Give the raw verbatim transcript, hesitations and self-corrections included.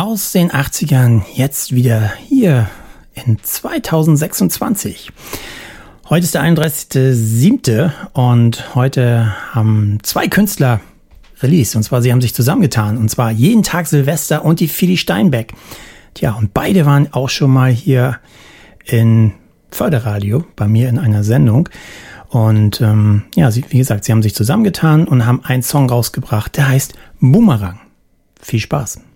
aus den achtzigern, jetzt wieder hier in zweitausendsechsundzwanzig. Heute ist der einunddreißigster siebte und heute haben zwei Künstler Release. Und zwar, sie haben sich zusammengetan. Und zwar Jeden Tag Silvester und die Fili Steinbeck. Tja, und beide waren auch schon mal hier in Förderradio, bei mir in einer Sendung. Und ähm, ja, sie, wie gesagt, sie haben sich zusammengetan und haben einen Song rausgebracht, der heißt Boomerang. Viel Spaß.